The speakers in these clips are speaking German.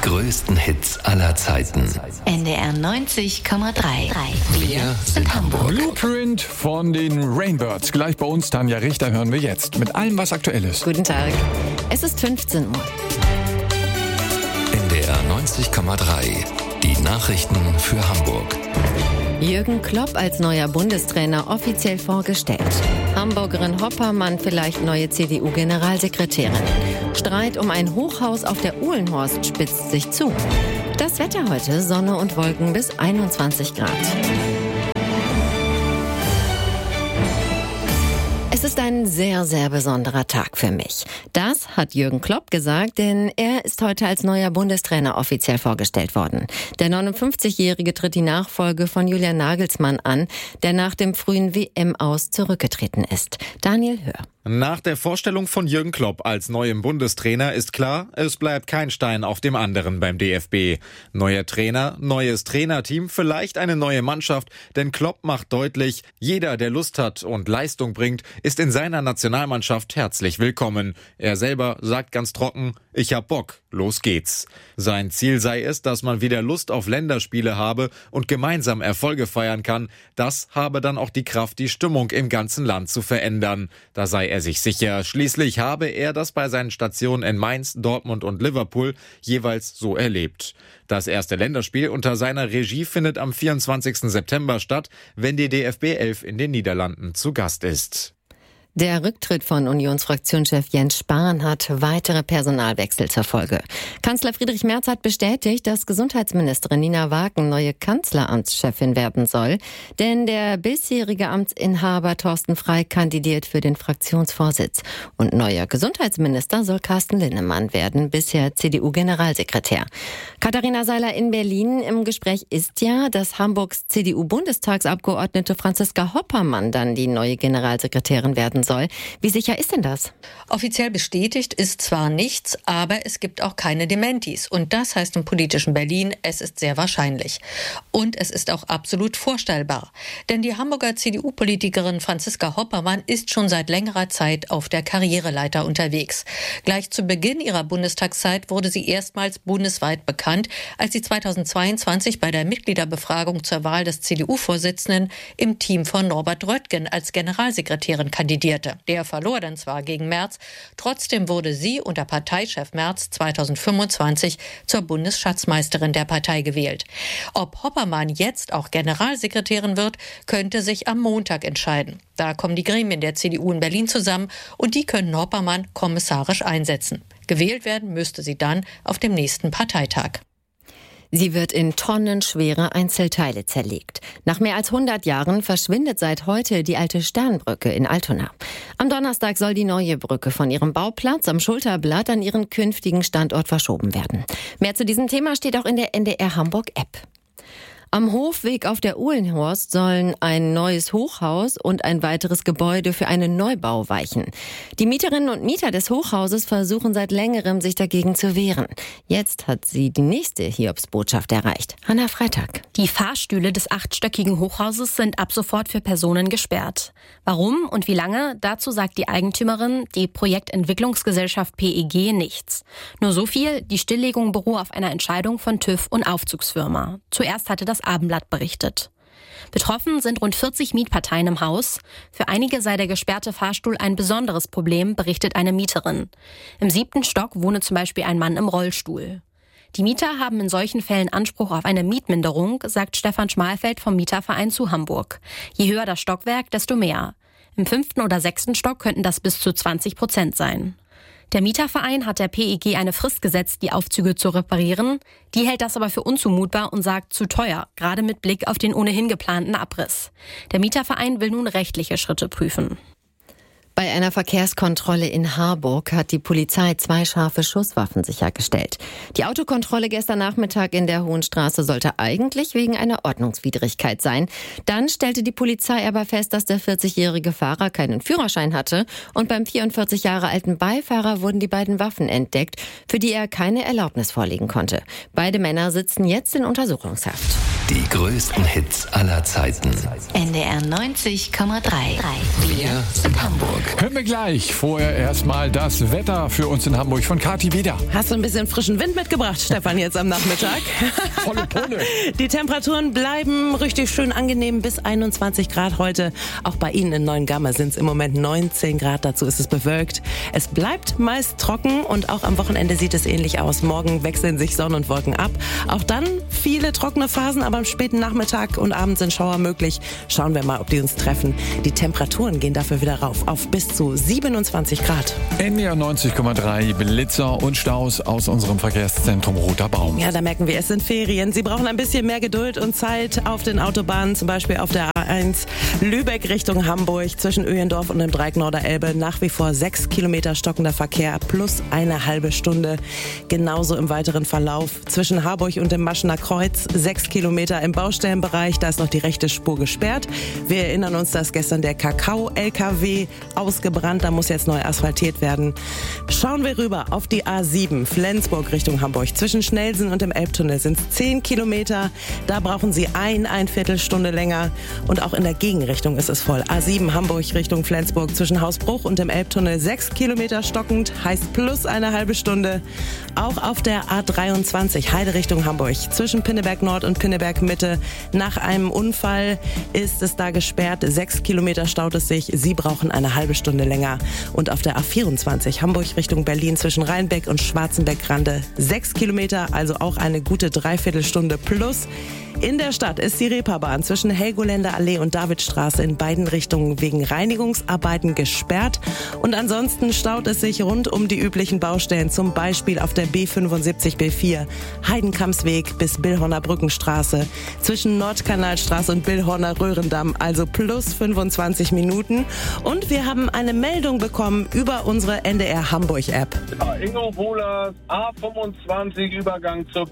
größten Hits aller Zeiten. NDR 90,3. Wir sind Hamburg. Blueprint von den Rainbirds. Gleich bei uns, Tanja Richter, hören wir jetzt. Mit allem, was aktuell ist. Guten Tag. Es ist 15 Uhr. NDR 90,3. Die Nachrichten für Hamburg. Jürgen Klopp als neuer Bundestrainer offiziell vorgestellt. Hamburgerin Hoppermann vielleicht neue CDU-Generalsekretärin. Streit um ein Hochhaus auf der Uhlenhorst spitzt sich zu. Das Wetter heute, Sonne und Wolken bis 21 Grad. Es ist ein sehr, sehr besonderer Tag für mich. Das hat Jürgen Klopp gesagt, denn er ist heute als neuer Bundestrainer offiziell vorgestellt worden. Der 59-Jährige tritt die Nachfolge von Julian Nagelsmann an, der nach dem frühen WM-Aus zurückgetreten ist. Daniel Hör. Nach der Vorstellung von Jürgen Klopp als neuem Bundestrainer ist klar, es bleibt kein Stein auf dem anderen beim DFB. Neuer Trainer, neues Trainerteam, vielleicht eine neue Mannschaft, denn Klopp macht deutlich, jeder, der Lust hat und Leistung bringt, ist in seiner Nationalmannschaft herzlich willkommen. Er selber sagt ganz trocken, ich hab Bock, los geht's. Sein Ziel sei es, dass man wieder Lust auf Länderspiele habe und gemeinsam Erfolge feiern kann. Das habe dann auch die Kraft, die Stimmung im ganzen Land zu verändern. Da sei er sich sicher. Schließlich habe er das bei seinen Stationen in Mainz, Dortmund und Liverpool jeweils so erlebt. Das erste Länderspiel unter seiner Regie findet am 24. September statt, wenn die DFB 11 in den Niederlanden zu Gast ist. Der Rücktritt von Unionsfraktionschef Jens Spahn hat weitere Personalwechsel zur Folge. Kanzler Friedrich Merz hat bestätigt, dass Gesundheitsministerin Nina Wagen neue Kanzleramtschefin werden soll, denn der bisherige Amtsinhaber Thorsten Frey kandidiert für den Fraktionsvorsitz. Und neuer Gesundheitsminister soll Carsten Linnemann werden, bisher CDU-Generalsekretär. Katharina Seiler in Berlin. Im Gespräch ist ja, dass Hamburgs CDU-Bundestagsabgeordnete Franziska Hoppermann dann die neue Generalsekretärin werden soll. Wie sicher ist denn das? Offiziell bestätigt ist zwar nichts, aber es gibt auch keine Dementis. Und das heißt im politischen Berlin, es ist sehr wahrscheinlich. Und es ist auch absolut vorstellbar. Denn die Hamburger CDU-Politikerin Franziska Hoppermann ist schon seit längerer Zeit auf der Karriereleiter unterwegs. Gleich zu Beginn ihrer Bundestagszeit wurde sie erstmals bundesweit bekannt, als sie 2022 bei der Mitgliederbefragung zur Wahl des CDU-Vorsitzenden im Team von Norbert Röttgen als Generalsekretärin kandidierte. Der verlor dann zwar gegen Merz, trotzdem wurde sie unter Parteichef Merz 2025 zur Bundesschatzmeisterin der Partei gewählt. Ob Hoppermann jetzt auch Generalsekretärin wird, könnte sich am Montag entscheiden. Da kommen die Gremien der CDU in Berlin zusammen und die können Hoppermann kommissarisch einsetzen. Gewählt werden müsste sie dann auf dem nächsten Parteitag. Sie wird in tonnenschwere Einzelteile zerlegt. Nach mehr als 100 Jahren verschwindet seit heute die alte Sternbrücke in Altona. Am Donnerstag soll die neue Brücke von ihrem Bauplatz am Schulterblatt an ihren künftigen Standort verschoben werden. Mehr zu diesem Thema steht auch in der NDR Hamburg App. Am Hofweg auf der Uhlenhorst sollen ein neues Hochhaus und ein weiteres Gebäude für einen Neubau weichen. Die Mieterinnen und Mieter des Hochhauses versuchen seit längerem, sich dagegen zu wehren. Jetzt hat sie die nächste Hiobsbotschaft erreicht. Hanna Freitag. Die Fahrstühle des 8-stöckigen Hochhauses sind ab sofort für Personen gesperrt. Warum und wie lange? Dazu sagt die Eigentümerin, die Projektentwicklungsgesellschaft PEG, nichts. Nur so viel, die Stilllegung beruhe auf einer Entscheidung von TÜV und Aufzugsfirma. Zuerst hatte das Abendblatt berichtet. Betroffen sind rund 40 Mietparteien im Haus. Für einige sei der gesperrte Fahrstuhl ein besonderes Problem, berichtet eine Mieterin. Im 7. Stock wohne zum Beispiel ein Mann im Rollstuhl. Die Mieter haben in solchen Fällen Anspruch auf eine Mietminderung, sagt Stefan Schmalfeld vom Mieterverein zu Hamburg. Je höher das Stockwerk, desto mehr. Im 5. oder 6. Stock könnten das bis zu 20% sein. Der Mieterverein hat der PEG eine Frist gesetzt, die Aufzüge zu reparieren. Die hält das aber für unzumutbar und sagt zu teuer, gerade mit Blick auf den ohnehin geplanten Abriss. Der Mieterverein will nun rechtliche Schritte prüfen. Bei einer Verkehrskontrolle in Harburg hat die Polizei 2 scharfe Schusswaffen sichergestellt. Die Autokontrolle gestern Nachmittag in der Hohenstraße sollte eigentlich wegen einer Ordnungswidrigkeit sein. Dann stellte die Polizei aber fest, dass der 40-jährige Fahrer keinen Führerschein hatte und beim 44 Jahre alten Beifahrer wurden die beiden Waffen entdeckt, für die er keine Erlaubnis vorlegen konnte. Beide Männer sitzen jetzt in Untersuchungshaft. Die größten Hits aller Zeiten. NDR 90,3. Wir sind Hamburg. Hören wir gleich. Vorher erstmal das Wetter für uns in Hamburg von Kathi wieder. Hast du ein bisschen frischen Wind mitgebracht, Stefan, jetzt am Nachmittag? Volle Pulle. Die Temperaturen bleiben richtig schön angenehm bis 21 Grad heute. Auch bei Ihnen in Neuengamme sind es im Moment 19 Grad. Dazu ist es bewölkt. Es bleibt meist trocken und auch am Wochenende sieht es ähnlich aus. Morgen wechseln sich Sonne und Wolken ab. Auch dann viele trockene Phasen, aber am späten Nachmittag und Abend sind Schauer möglich. Schauen wir mal, ob die uns treffen. Die Temperaturen gehen dafür wieder rauf auf bis zu 27 Grad. NDR 90,3 Blitzer und Staus aus unserem Verkehrszentrum Roter Baum. Ja, da merken wir, es sind Ferien. Sie brauchen ein bisschen mehr Geduld und Zeit auf den Autobahnen, zum Beispiel auf der A1 Lübeck Richtung Hamburg zwischen Öhendorf und dem Dreieck Norderelbe. Nach wie vor 6 Kilometer stockender Verkehr plus eine halbe Stunde. Genauso im weiteren Verlauf zwischen Harburg und dem Maschener Kreuz 6 Kilometer im Baustellenbereich. Da ist noch die rechte Spur gesperrt. Wir erinnern uns, dass gestern der Kakao-LKW ausgebrannt. Da muss jetzt neu asphaltiert werden. Schauen wir rüber auf die A7 Flensburg Richtung Hamburg. Zwischen Schnellsen und dem Elbtunnel sind es 10 Kilometer. Da brauchen Sie ein Viertelstunde länger. Und auch in der Gegenrichtung ist es voll. A7 Hamburg Richtung Flensburg zwischen Hausbruch und dem Elbtunnel 6 Kilometer stockend. Heißt plus eine halbe Stunde. Auch auf der A23 Heide Richtung Hamburg zwischen Pinneberg Nord und Pinneberg Mitte. Nach einem Unfall ist es da gesperrt. 6 Kilometer staut es sich. Sie brauchen eine halbe Stunde länger. Und auf der A24 Hamburg Richtung Berlin zwischen Rheinbeck und Schwarzenbeck-Grande 6 Kilometer, also auch eine gute Dreiviertelstunde plus. In der Stadt ist die Reeperbahn zwischen Helgoländer Allee und Davidstraße in beiden Richtungen wegen Reinigungsarbeiten gesperrt. Und ansonsten staut es sich rund um die üblichen Baustellen, zum Beispiel auf der B75 B4 Heidenkampsweg bis Billhorner Brückenstraße zwischen Nordkanalstraße und Billhorner Röhrendamm, also plus 25 Minuten. Und wir haben eine Meldung bekommen über unsere NDR Hamburg App. Ja, Ingo Wohlers, A25 Übergang zur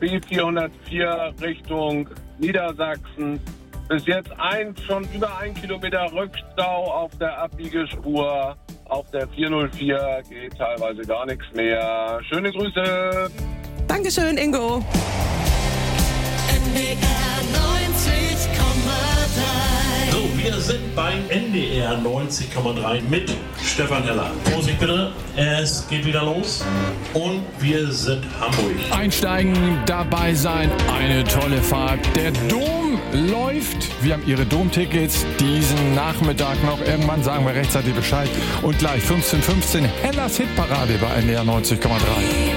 B404 Richtung Niedersachsen. Bis jetzt schon über 1 Kilometer Rückstau auf der Abbiegespur. Auf der 404 geht teilweise gar nichts mehr. Schöne Grüße. Dankeschön, Ingo. NDR 90,3. So, wir sind beim NDR 90,3 mit Stefan Heller. Musik bitte, es geht wieder los und wir sind Hamburg. Einsteigen, dabei sein, eine tolle Fahrt. Der Dom läuft. Wir haben Ihre Domtickets diesen Nachmittag noch. Irgendwann sagen wir rechtzeitig Bescheid. Und gleich 15:15 Hellers Hitparade bei NDR 90,3.